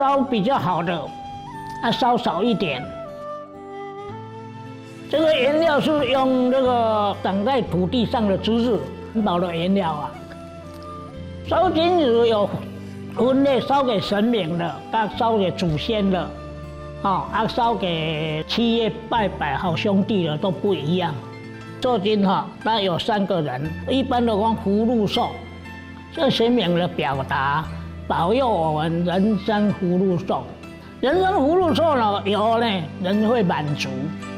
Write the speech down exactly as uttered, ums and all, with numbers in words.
烧比较好的，啊烧少一点。这个原料是用那个长在土地上的植物环保的原料啊。烧金纸有分类，烧给神明的，啊烧给祖先的，啊啊烧给七月拜拜好兄弟的都不一样。做金哈，那有三个人，一般的讲福禄寿，这神明的表达，保佑我们人生福禄寿。人生福禄寿呢，有呢，人会满足。